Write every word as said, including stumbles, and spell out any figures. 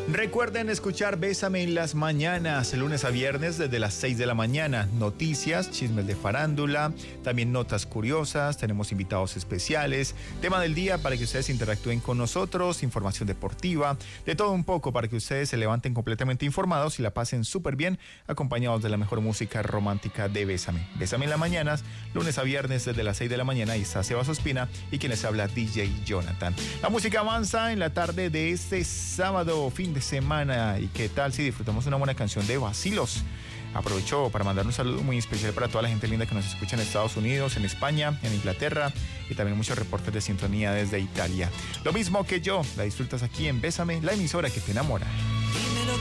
Recuerden escuchar Bésame en las mañanas, lunes a viernes desde las seis de la mañana. Noticias, chismes de farándula, también notas curiosas, tenemos invitados especiales, tema del día para que ustedes interactúen con nosotros, información deportiva, de todo un poco para que ustedes se levanten completamente informados y la pasen súper bien, acompañados de la mejor música romántica de Bésame. Bésame en las mañanas, lunes a viernes desde las seis de la mañana. Ahí está Sebas Ospina y quien les habla, D J Jonathan. La música avanza en la tarde de este sábado, fin de semana. ¿Y qué tal si disfrutamos una buena canción de Vacilos? Aprovecho para mandar un saludo muy especial para toda la gente linda que nos escucha en Estados Unidos, en España, en Inglaterra y también muchos reportes de sintonía desde Italia. Lo mismo que yo, la disfrutas aquí en Bésame, la emisora que te enamora.